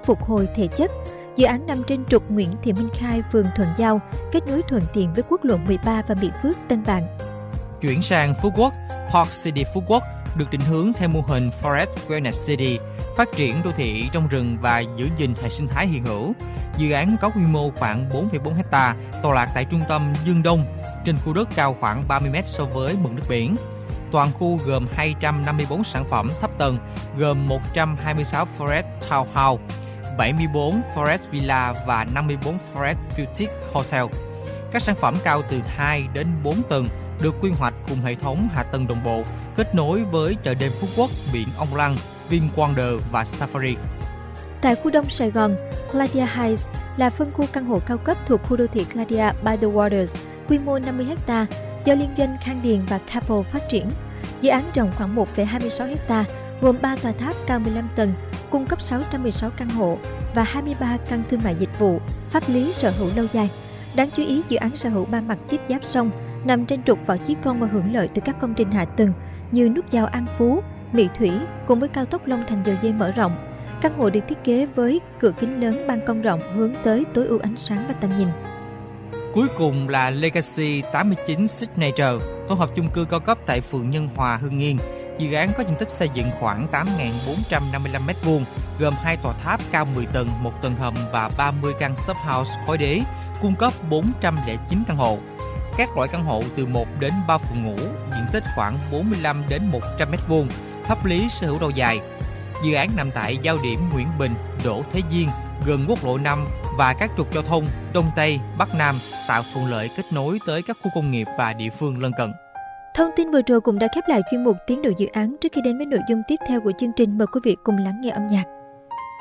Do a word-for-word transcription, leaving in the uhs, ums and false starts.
phục hồi thể chất. Dự án nằm trên trục Nguyễn Thị Minh Khai, phường Thuận Giao, kết nối thuận tiện với quốc lộ mười ba và Mỹ Phước, Tân Bàng. Chuyển sang Phú Quốc, Park City Phú Quốc được định hướng theo mô hình Forest Wellness City, phát triển đô thị trong rừng và giữ gìn hệ sinh thái hiện hữu. Dự án có quy mô khoảng bốn phẩy bốn héc ta, tọa lạc tại trung tâm Dương Đông, trên khu đất cao khoảng ba mươi mét so với mực nước biển. Toàn khu gồm hai trăm năm mươi tư sản phẩm thấp tầng, gồm một trăm hai mươi sáu Forest Townhouse, bảy mươi tư Forest Villa và năm mươi tư Forest Boutique Hotel. Các sản phẩm cao từ hai đến bốn tầng được quy hoạch cùng hệ thống hạ tầng đồng bộ, kết nối với chợ đêm Phú Quốc, biển Ông Lăng, VinWonder và Safari. Tại khu đông Sài Gòn, Claudia Heights là phân khu căn hộ cao cấp thuộc khu đô thị Claudia by the Waters, quy mô năm mươi héc ta, do liên doanh Khang Điền và Capel phát triển. Dự án rộng khoảng một phẩy hai mươi sáu héc ta, gồm ba tòa tháp cao mười lăm tầng, cung cấp sáu trăm mười sáu căn hộ và hai mươi ba căn thương mại dịch vụ, pháp lý sở hữu lâu dài. Đáng chú ý, dự án sở hữu ba mặt tiếp giáp sông, nằm trên trục Võ Chí Công và hưởng lợi từ các công trình hạ tầng như nút giao An Phú, Mỹ Thủy cùng với cao tốc Long Thành Dầu Dây mở rộng. Căn hộ được thiết kế với cửa kính lớn, ban công rộng hướng tới tối ưu ánh sáng và tầm nhìn. Cuối cùng là Legacy tám mươi chín Signature, tổ hợp chung cư cao cấp tại phường Nhân Hòa, Hưng Yên. Dự án có diện tích xây dựng khoảng tám nghìn bốn trăm năm mươi lăm mét vuông, gồm hai tòa tháp cao mười tầng, một tầng hầm và ba mươi căn shop house khối đế, cung cấp bốn trăm lẻ chín căn hộ. Các loại căn hộ từ một đến ba phòng ngủ, diện tích khoảng bốn mươi lăm đến một trăm mét vuông, pháp lý sở hữu lâu dài. Dự án nằm tại giao điểm Nguyễn Bình, Đỗ Thế Diên, gần quốc lộ năm và các trục giao thông Đông Tây, Bắc Nam, tạo thuận lợi kết nối tới các khu công nghiệp và địa phương lân cận. Thông tin vừa rồi cũng đã khép lại chuyên mục Tiến độ dự án. Trước khi đến với nội dung tiếp theo của chương trình, mời quý vị cùng lắng nghe âm nhạc.